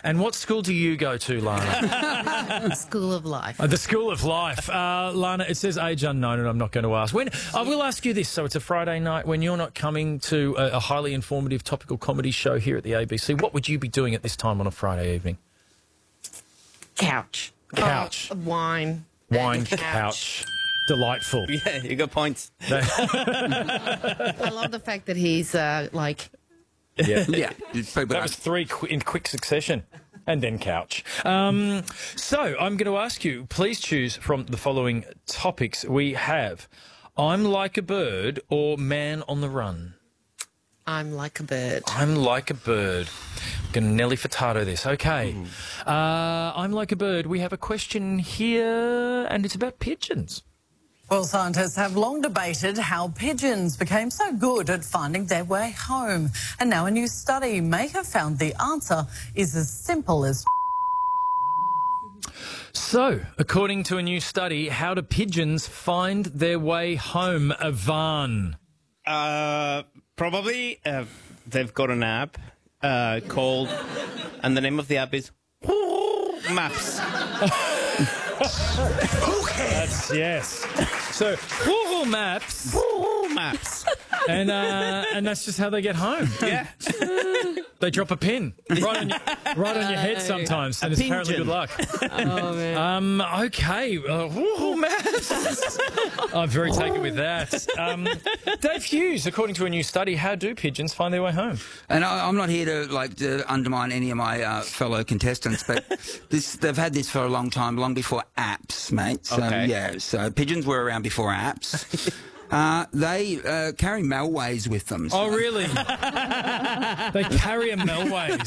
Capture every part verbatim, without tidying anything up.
And what school do you go to, Lana? School of Life. Uh, the School of Life. Uh, Lana, it says age unknown, and I'm not going to ask. When I will ask you this. So it's a Friday night when you're not coming to a, a highly informative topical comedy show here at the A B C. What would you be doing at this time on a Friday evening? Couch. Couch. Uh, wine. Wine, Couch. couch. Delightful. Yeah, you got points. I love the fact that he's uh, like... Yeah. Yeah. That was three qu in quick succession. And then couch. Um, so I'm going to ask you, please choose from the following topics. We have I'm like a bird or man on the run. I'm like a bird. I'm like a bird. I'm going to Nelly Furtado this. Okay. Uh, I'm like a bird. We have a question here, and it's about pigeons. Well, scientists have long debated how pigeons became so good at finding their way home. And now a new study may have found the answer is as simple as... So, according to a new study, how do pigeons find their way home, Ivan? Uh, probably uh, they've got an app uh, called, and the name of the app is Maps. That's, yes. So, Google Maps. Maps. And uh, and that's just how they get home. Yeah. They drop a pin right on your, right on your head sometimes, and A it's apparently pigeon. good luck. Oh, man. Um, okay. Uh, Google Maps. I'm very taken with that. Um, Dave Hughes, according to a new study, how do pigeons find their way home? And I, I'm not here to like to undermine any of my uh, fellow contestants, but this they've had this for a long time, long before apps, mate. So Okay. yeah, so pigeons were around before apps. Uh, they uh, carry Melways with them. So Oh, really? They carry a Melways.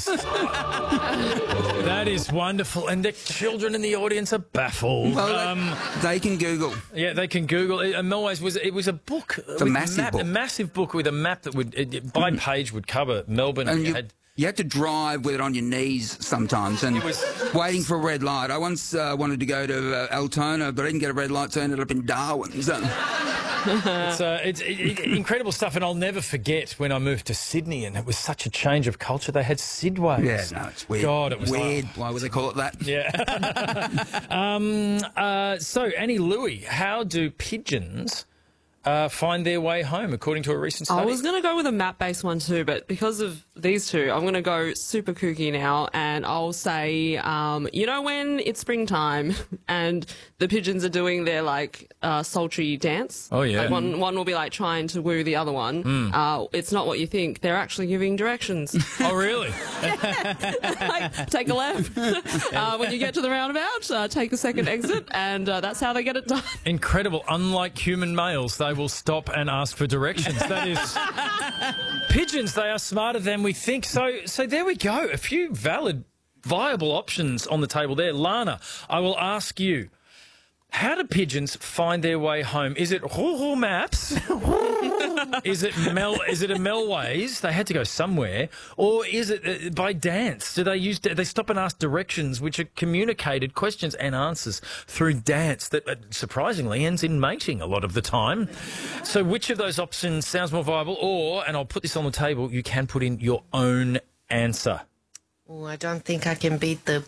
That is wonderful. And the children in the audience are baffled. Well, Um, they, they can Google. yeah, they can Google. it. A Melways was it was a book. It's a with massive map, book. A massive book with a map that would it, it- by page would cover Melbourne. And you you, had, you had to drive with it on your knees sometimes, and was- waiting for a red light. I once uh, wanted to go to uh, Altona, but I didn't get a red light, so I ended up in Darwin. So. It's, uh, it's it, it, incredible stuff, and I'll never forget when I moved to Sydney, and it was such a change of culture. They had Sidways. Yeah, no, it's weird. God, it was weird. Why would they call it that? Yeah. um, uh, so, Annie Louie, how do pigeons uh, find their way home, according to a recent study? I was going to go with a map-based one too, but because of these two, I'm going to go super kooky now, and I'll say, um, you know when it's springtime and the pigeons are doing their, like, uh, sultry dance? Oh, yeah. Like one, one will be, like, trying to woo the other one. Mm. Uh, it's not what you think. They're actually giving directions. Oh, really? Like, take a left. uh, when you get to the roundabout, uh, take a second exit, and uh, that's how they get it done. Incredible. Unlike human males, they will stop and ask for directions. That is... Pigeons, they are smarter than we think. So, so there we go. A few valid, viable options on the table there. Lana, I will ask you, how do pigeons find their way home? Is it Google Maps? Is it Mel? Is it a Melways? They had to go somewhere, or is it uh, by dance? Do they use? Do they stop and ask directions, which are communicated questions and answers through dance that uh, surprisingly ends in mating a lot of the time? So, which of those options sounds more viable? Or, and I'll put this on the table, you can put in your own answer. Oh, I don't think I can beat the...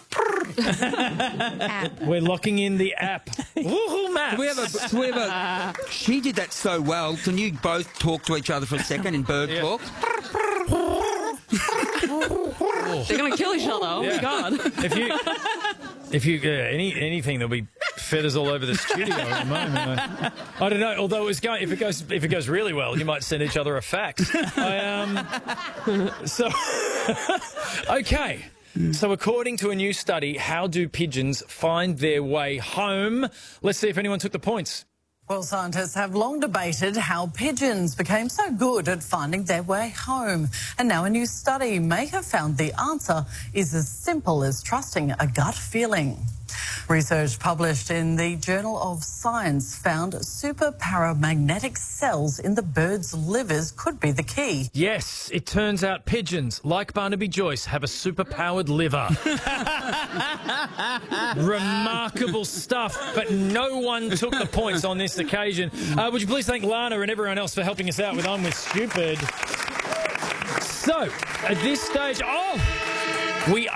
app. We're locking in the app. Google Maps. We have a, we have a, she did that so well. Can you both talk to each other for a second in bird Yeah. talk? They're going to kill each other. Oh, Yeah. my God. If you, if you, uh, any anything, there'll be feathers all over the studio at the moment. I, I don't know. Although it's going, if it goes, if it goes really well, you might send each other a fax. I, um, so, okay. So, according to a new study, how do pigeons find their way home? Let's see if anyone took the points. Well, scientists have long debated how pigeons became so good at finding their way home. And now a new study may have found the answer is as simple as trusting a gut feeling. Research published in the Journal of Science found super paramagnetic cells in the bird's livers could be the key. Yes, it turns out pigeons, like Barnaby Joyce, have a super-powered liver. Remarkable stuff, but no one took the points on this occasion. Uh, would you please thank Lana and everyone else for helping us out with I'm With Stupid. So, at this stage, oh, we